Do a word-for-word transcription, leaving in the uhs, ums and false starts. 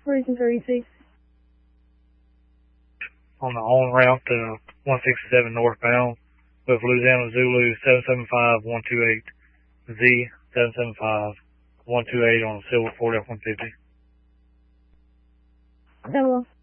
Reason thirty-six. On the on route to one sixty-seven northbound with Louisiana Zulu seven seven five one two eight, Z seven seven five one two eight on a silver Ford F one fifty. Hello.